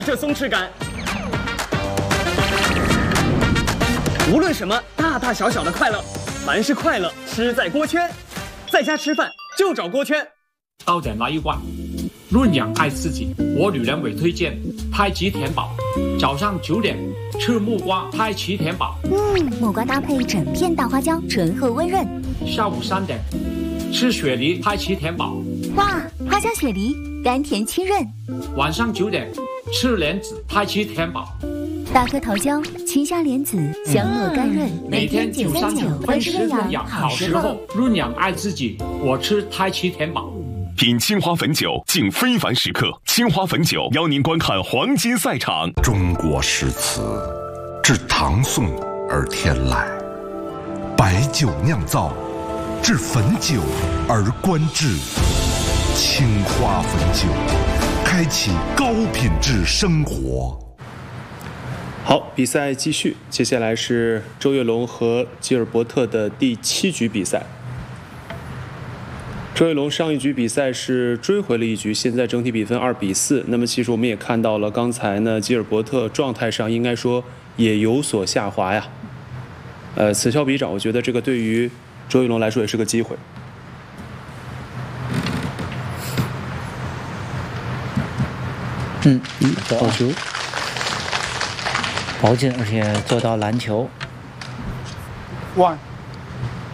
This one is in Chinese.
这松弛感。无论什么大大小小的快乐，凡是快乐，吃在锅圈。在家吃饭就找锅圈。 到点来一碗。润养爱自己，我女人为推荐太极填饱。早上9点吃木瓜太极填饱。 木瓜搭配整片大花椒，醇厚温润。 下午3点吃雪梨太极填饱。 哇，花香雪梨，甘甜清润。 晚上9点吃莲子太极填饱。 大颗桃胶，清香莲子，香糯甘润。 每天939分时润养好时候，润养爱自己，我吃太极填饱。 品青花汾酒，敬非凡时刻。青花汾酒邀您观看黄金赛场。 中国诗词，至唐宋而天籁；白酒酿造，至汾酒而观致。青花汾酒，开启高品质生活。 好，比赛继续，接下来是周跃龙和吉尔伯特的第7局比赛。周跃龙上一局比赛是追回了一局，现在整体比分2比4。那么其实我们也看到了，刚才呢吉尔伯特状态上应该说也有所下滑呀。此消彼长，我觉得这个对于周跃龙来说也是个机会。好球， 保准，而且做到篮球。 1